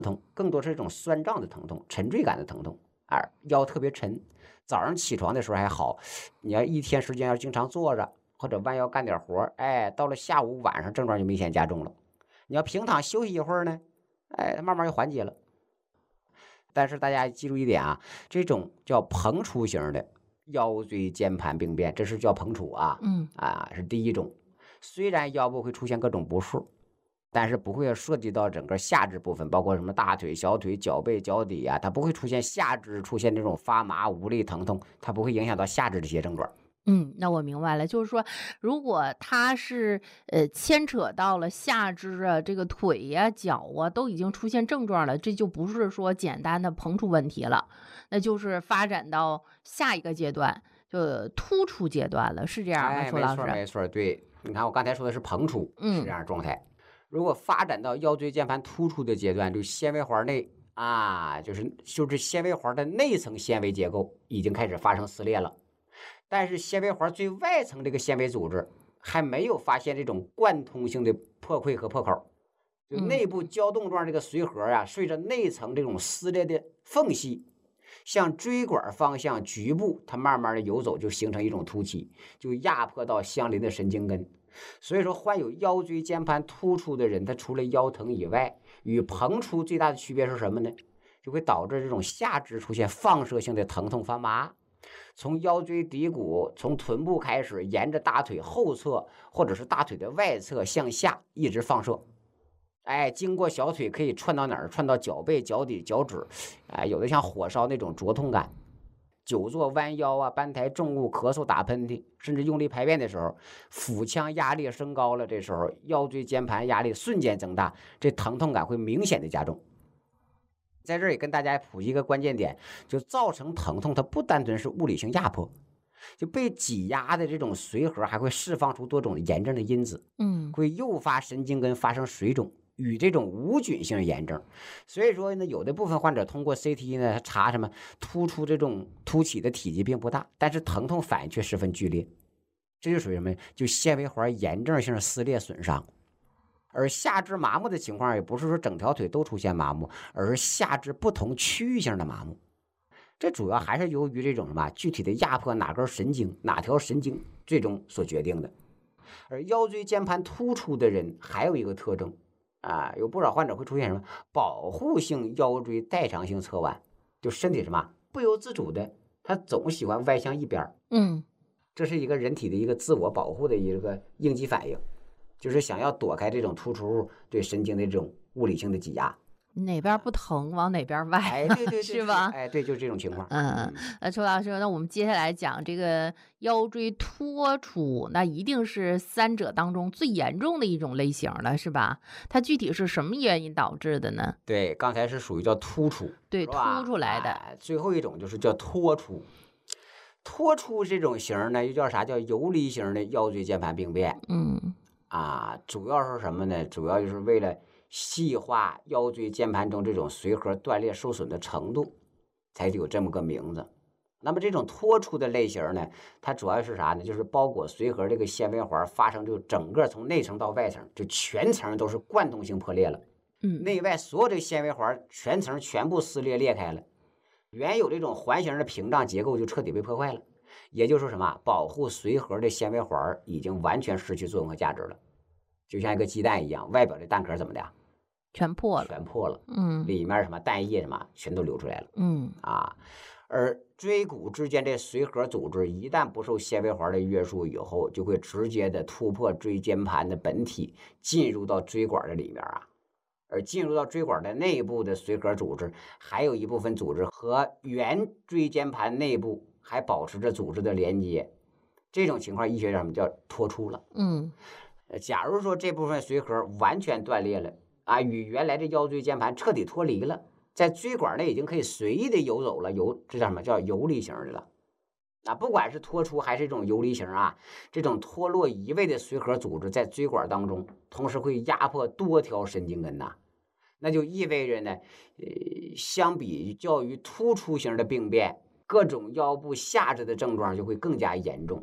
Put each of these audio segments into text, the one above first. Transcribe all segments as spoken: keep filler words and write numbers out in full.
痛，更多是一种酸胀的疼痛、沉坠感的疼痛。二，腰特别沉，早上起床的时候还好，你要一天时间要经常坐着或者弯腰干点活，哎，到了下午晚上症状就明显加重了。你要平躺休息一会儿呢，哎，慢慢就缓解了。但是大家记住一点啊，这种叫膨出型的腰椎间盘病变，这是叫膨出啊， 嗯啊是第一种。虽然腰部会出现各种不适，但是不会涉及到整个下肢部分，包括什么大腿、小腿、脚背、脚底啊，它不会出现下肢出现这种发麻、无力、疼痛，它不会影响到下肢这些症状。 嗯，那我明白了，就是说，如果它是呃牵扯到了下肢啊，这个腿呀、脚啊都已经出现症状了，这就不是说简单的膨出问题了，那就是发展到下一个阶段，就突出阶段了，是这样吗？ 哎，没楚老师？ 错没错，对，你看我刚才说的是膨出，是这嗯样状态。如果发展到腰椎间盘突出的阶段，就纤维环内啊，就是就是纤维环的内层纤维结构已经开始发生撕裂了，但是纤维环最外层这个纤维组织还没有发现这种贯通性的破溃和破口，就嗯内部胶冻状这个髓核啊，随着内层这种撕裂的缝隙，向椎管方向局部，它慢慢的游走，就形成一种凸起，就压迫到相邻的神经根。所以说，患有腰椎间盘突出的人，他除了腰疼以外，与膨出最大的区别是什么呢？就会导致这种下肢出现放射性的疼痛发麻，从腰椎骶骨，从臀部开始，沿着大腿后侧或者是大腿的外侧向下一直放射。哎，经过小腿可以窜到哪儿？窜到脚背、脚底、脚趾，哎，有的像火烧那种灼痛感。久坐、弯腰啊，搬抬重物、咳嗽、打喷嚏，甚至用力排便的时候，腹腔压力升高了，这时候腰椎间盘压力瞬间增大，这疼痛感会明显的加重。在这儿也跟大家普及一个关键点，就造成疼痛，它不单纯是物理性压迫，就被挤压的这种髓核还会释放出多种炎症的因子， 嗯会诱发神经根发生水肿。与这种无菌性炎症，所以说呢，有的部分患者通过 C T 呢查什么突出这种凸起的体积并不大，但是疼痛反应却十分剧烈，这就属于什么？就纤维环炎症性撕裂损伤。而下肢麻木的情况也不是说整条腿都出现麻木，而是下肢不同区域性的麻木。这主要还是由于这种什么具体的压迫哪根神经、哪条神经最终所决定的。而腰椎间盘突出的人还有一个特征啊，有不少患者会出现什么保护性腰椎代偿性侧弯，就身体什么不由自主的，他总喜欢歪向一边。 嗯， 这是一个人体的一个自我保护的一个应激反应，就是想要躲开这种突出物对神经的这种物理性的挤压。 哪边不疼往哪边歪， 哎，对对对， 是吧？ 哎，对，就是这种情况。 嗯，那邱老师，那我们接下来讲这个腰椎脱出，那一定是三者当中最严重的一种类型了，是吧？它具体是什么原因导致的呢？ 对，刚才是属于叫突出， 对，突出来的。 哎，最后一种就是叫脱出。脱出这种型呢，又叫啥？叫游离型的腰椎间盘病变。 嗯啊，主要是什么呢？主要就是为了细化腰椎间盘中这种髓核断裂受损的程度，才有这么个名字。那么这种脱出的类型呢，它主要是啥呢？就是包裹髓核这个纤维环发生就整个从内层到外层，就全层都是贯通性破裂了。 嗯， 内外所有这个纤维环全层全部撕裂裂开了，原有这种环形的屏障结构就彻底被破坏了。也就是说什么，保护髓核的纤维环已经完全失去作用和价值了，就像一个鸡蛋一样，外表的蛋壳怎么的， 全破了， 全破了， 嗯， 里面什么蛋液什么全都流出来了， 嗯啊。而椎骨之间这髓核组织一旦不受纤维环的约束以后，就会直接的突破椎间盘的本体，进入到椎管的里面啊。而进入到椎管的内部的髓核组织，还有一部分组织和原椎间盘内部还保持着组织的连接，这种情况医学上叫脱出了。 嗯， 假如说这部分髓核完全断裂了啊，与原来的腰椎间盘彻底脱离了，在椎管内已经可以随意的游走了，游这叫什么？叫游离型的了。啊，不管是脱出还是一种游离型啊，这种脱落移位的髓核组织在椎管当中，同时会压迫多条神经根呐。那就意味着呢，呃，相比较于突出型的病变，各种腰部下肢的症状就会更加严重。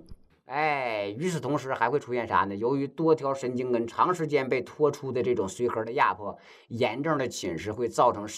哎，与此同时还会出现啥呢？由于多条神经根长时间被脱出的这种髓核的压迫，炎症的侵蚀会造成